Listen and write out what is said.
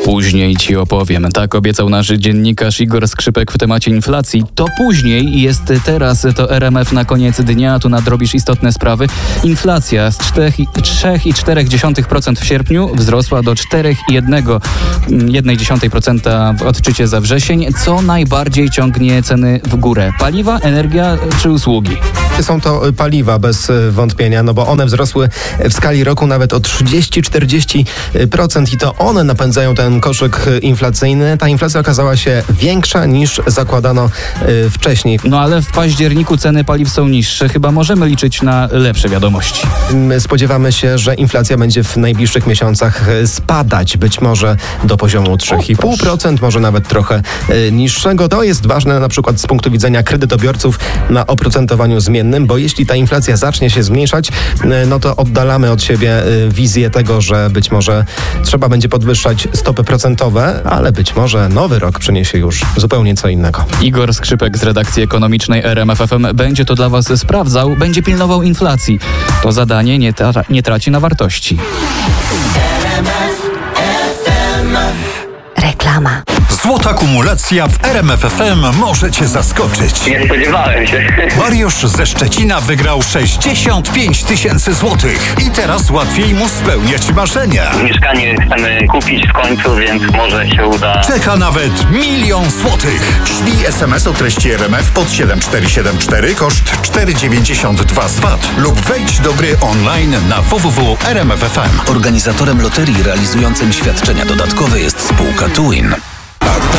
Później ci opowiem. Tak obiecał nasz dziennikarz Igor Skrzypek w temacie inflacji. To później jest teraz, to RMF na koniec dnia. Tu nadrobisz istotne sprawy. Inflacja z 3,4% w sierpniu wzrosła do 4,1% w odczycie za wrzesień. Co najbardziej ciągnie ceny w górę? Paliwa, energia czy usługi? Są to paliwa bez wątpienia, no bo one wzrosły w skali roku nawet o 30-40% i to one napędzają ten koszyk inflacyjny. Ta inflacja okazała się większa niż zakładano wcześniej. No ale w październiku ceny paliw są niższe. Chyba możemy liczyć na lepsze wiadomości. Spodziewamy się, że inflacja będzie w najbliższych miesiącach spadać, być może do poziomu 3,5%, może nawet trochę niższego. To jest ważne na przykład z punktu widzenia kredytobiorców na oprocentowaniu zmiennym, bo jeśli ta inflacja zacznie się zmniejszać, no to oddalamy od siebie wizję tego, że być może trzeba będzie podwyższać stopy procentowe, ale być może nowy rok przyniesie już zupełnie co innego. Igor Skrzypek z redakcji ekonomicznej RMF FM będzie to dla Was sprawdzał, będzie pilnował inflacji. To zadanie nie traci na wartości. Reklama. Złota kumulacja w RMF FM może Cię zaskoczyć. Nie spodziewałem się. Mariusz ze Szczecina wygrał 65 000 złotych i teraz łatwiej mu spełniać marzenia. Mieszkanie chcemy kupić w końcu, więc może się uda. Czeka nawet 1 000 000 złotych. Szlij SMS o treści RMF pod 7474, koszt 4,92 z VAT lub wejdź do gry online na www.rmf.fm. Organizatorem loterii realizującym świadczenia dodatkowe jest spółka Twin.